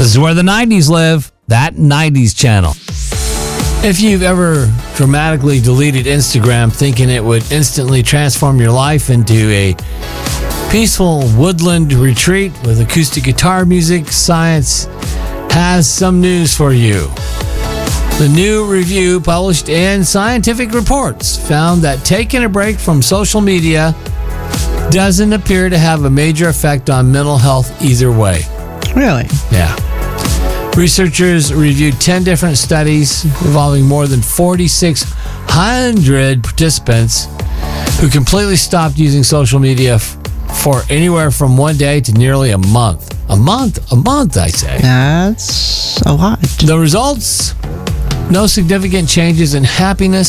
This is where the 90s live, that 90s channel. If you've ever dramatically deleted Instagram thinking it would instantly transform your life into a peaceful woodland retreat with acoustic guitar music, science has some news for you. The new review published in Scientific Reports found that taking a break from social media doesn't appear to have a major effect on mental health either way. Really? Yeah. Researchers reviewed 10 different studies involving more than 4,600 participants who completely stopped using social media for anywhere from 1 day to nearly a month. A month, I say. That's a lot. The results? No significant changes in happiness,